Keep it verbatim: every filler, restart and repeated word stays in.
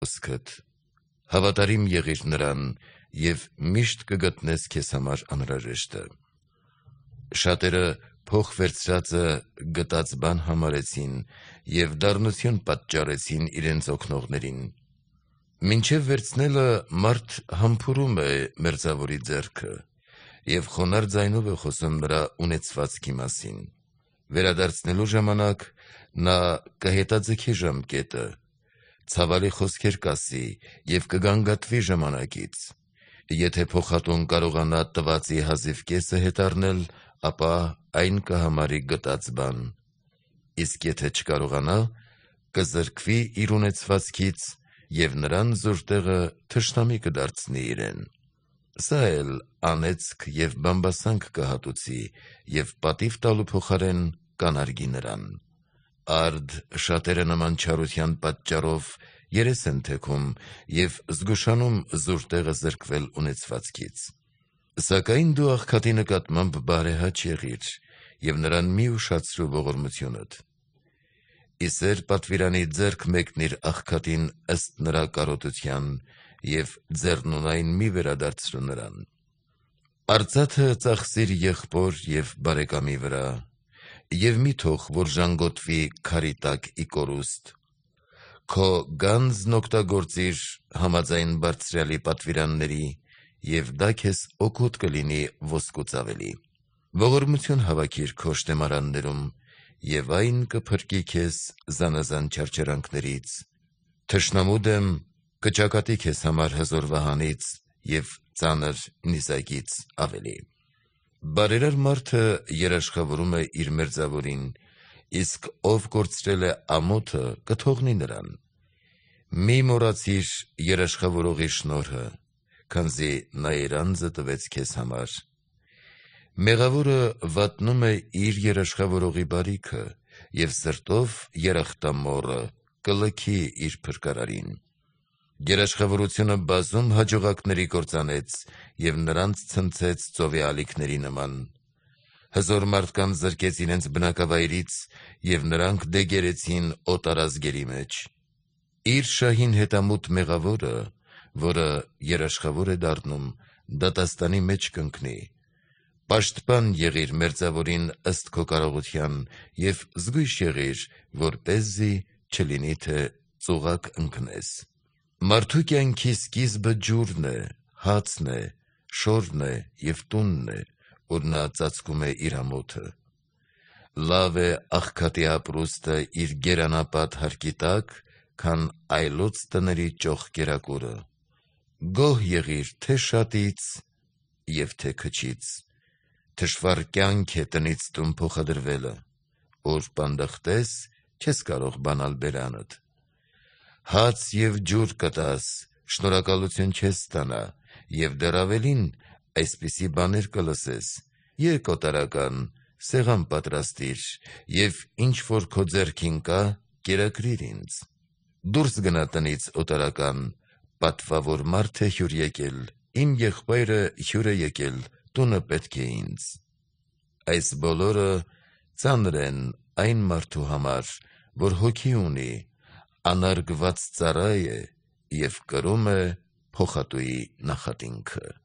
խոսքդ, հավատարիմ եղիր նրան և միշտ կգտնես քեզ համար անհրաժեշտը։ Շատերը փող վերցրածը գտած բան համարեցին և դառնություն պատճառեցին իրենց օգնողներին։ Մինչև վերցնելը մարդ համբուրում է մերձավորի ձեռքը և խոնարհ ձայնով է խոսում նրա ունեցվածքի մասին։ Վերադարձնելու ժամանակ նա կհետաձգի ժամկետը, ցավալի խոսքեր կասի և կգանգատվի ժամանակից։ Եթե փոխատուն կարողանա տվածի հազիվ կեսը հետ առնել, ապա այն կհամարի գտած բան, իսկ եթե չկարողանա, կզրկվի իր ունեցվածքից և նրան զուր տեղը թշնամի կդարձնի իրեն։ Սա էլ անեծք և բամբասանք կհատուցի և պատիվ տալու փոխարեն կանարգի նրան։ Արդ շատերը նման չարության պատճառով երես են թեքում և զգուշանում զուր տեղը զրկվել ունեցվածքից։ Սակայն դու աղքատի նկատմամբ բարեհաճ եղիր և նրան մի ուշացրու ողորմությունդ։ Իսեր պատվիրանի ձեռք մեկնիր աղքատին ըստ նրա կարոտության և ձեռնունայն մի վերադարձրու նրան։ Արծաթը ծախսիր եղբոր և բարեկամի վրա և մի թող, որ ժանգոտվի քարի տակ ի կորուստ։ Քո գանձն օգտագործիր համաձայն Բարձրյալի պատվիրանների և դա քեզ օգուտ կլինի ոսկուց ավելի։ Ողորմություն հավաքիր քո շտեմարաններում և այն կփրկի քեզ զանազան չարչարանքներից։ Թշնամու դեմ կճակատի քեզ համար հզոր վահանից և ծանր նիզակից ավելի։ Բարերար մարդը երաշխավորում է իր մերձավորին, իսկ ով կորցրել է ամոթը, կթողնի նրան։ Մի մոռացիր երաշխավորողի շնորհը, քանզի նա իր անձը տվեց քեզ համար։ Մեղավորը վատնում է իր երաշխավորողի բարիքը և սրտով երախտամոռը կլքի իր փրկարարին։ Երաշխավորությունը բազում հաջողակների կործանեց և նրանց ցնցեց ծովի ալիքների նման։ Հզոր մարդկանց զրկեց իրենց բնակավայրից և նրանք դեգերեցին օտարազգերի մեջ։ Իր շահին հետամուտ մեղավորը, որը երաշխավոր է դառնում, դատաստանի մեջ կընկնի։ Պաշտպան եղիր մերձավորին ըստ քո կարողության և զգույշ եղիր, որպեսզի չլինի, թե ծուղակ ընկնես։ Մարդու կյանքի սկիզբը ջուրն է, հացն է, շորն է և տունն է, որ նա ծածկում է իր ամոթը։ Լավ է աղքատի ապրուստը իր գերանապատ հարկի տակ, քան այլոց տների ճոխ կերակուրը։ Գոհ եղիր թե շատից և թե քչից։ Թշվառ կյանք է տնից տուն փոխադրվելը, որ պանդխտես, չես կարող բանալ բերանդ։ Հաց և ջուր կտաս, շնորհակալություն չես ստանա, և դեռ ավելին, այսպիսի բաներ կլսես. «Եկ օտարական, սեղան պատրաստիր և ինչ որ քո ձեռքին կա, կերակրիր ինձ»։ Դուրս գնա տնից, օտարական, պատվավոր մարդ է հյուր եկել, իմ եղբայրը հյուր է եկել, տունը պետք է ինձ։ Այս բոլորը ծանր են այն մարդու համար, որ հոգի ունի, անարգված ծառա է և կրում է փոխատուի նախատինքը։